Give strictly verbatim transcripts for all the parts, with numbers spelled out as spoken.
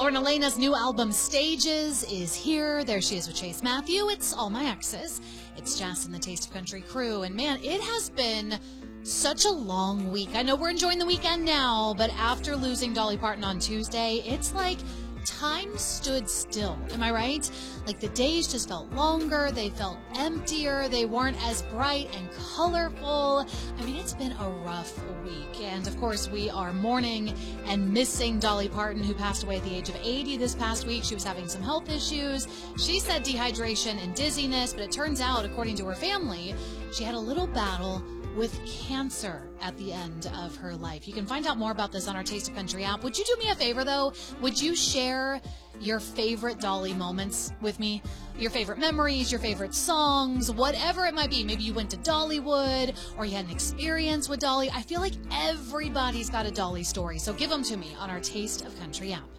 Lauren Elena's new album, Stages, is here. There she is with Chase Matthew. It's All My Exes. It's Jess and the Taste of Country crew. And man, it has been such a long week. I know we're enjoying the weekend now, but after losing Dolly Parton on Tuesday, it's like time stood still. Am I right? Like the days just felt longer. They felt emptier. They weren't as bright and colorful. I mean, it's been a rough week. And of course, we are mourning and missing Dolly Parton, who passed away at the age of eighty this past week. She was having some health issues. She said dehydration and dizziness, but it turns out, according to her family, she had a little battle with cancer at the end of her life. You can find out more about this on our Taste of Country app. Would you do me a favor, though? Would you share your favorite Dolly moments with me? Your favorite memories, your favorite songs, whatever it might be. Maybe you went to Dollywood or you had an experience with Dolly. I feel like everybody's got a Dolly story, so give them to me on our Taste of Country app.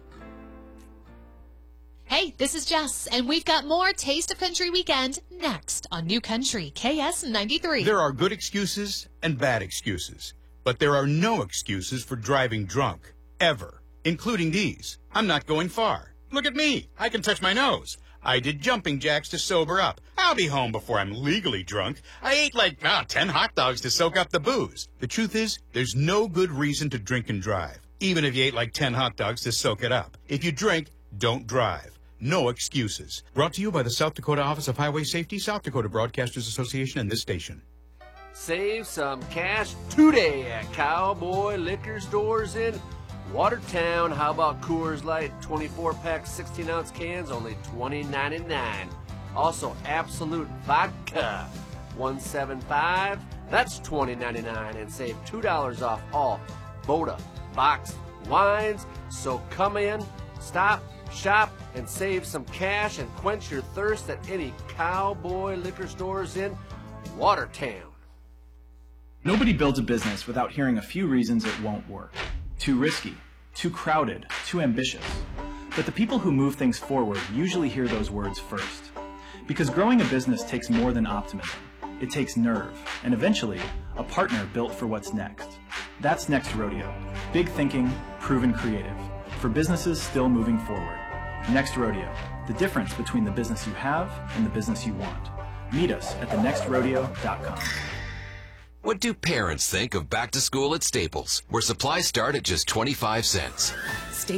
Hey, this is Jess, and we've got more Taste of Country Weekend next on New Country K S ninety-three. There are good excuses and bad excuses, but there are no excuses for driving drunk, ever, including these. I'm not going far. Look at me. I can touch my nose. I did jumping jacks to sober up. I'll be home before I'm legally drunk. I ate like ah, ten hot dogs to soak up the booze. The truth is, there's no good reason to drink and drive, even if you ate like ten hot dogs to soak it up. If you drink, don't drive. No excuses. Brought to you by the South Dakota Office of Highway Safety, South Dakota Broadcasters Association, and this station. Save some cash today at Cowboy Liquor Stores in Watertown. How about Coors Light twenty-four pack sixteen ounce cans, only twenty ninety-nine. Also, Absolute Vodka one seventy-five, that's twenty ninety-nine, and save two dollars off all Boda boxed wines. So come in, stop, shop, and save some cash and quench your thirst at any Cowboy Liquor Stores in Watertown. Nobody builds a business without hearing a few reasons it won't work. Too risky, too crowded, too ambitious. But the people who move things forward usually hear those words first. Because growing a business takes more than optimism. It takes nerve, and eventually, a partner built for what's next. That's Next Rodeo. Big thinking, proven creative. For businesses still moving forward. Next Rodeo, the difference between the business you have and the business you want. Meet us at the next rodeo dot com. What do parents think of back to school at Staples, where supplies start at just twenty-five cents?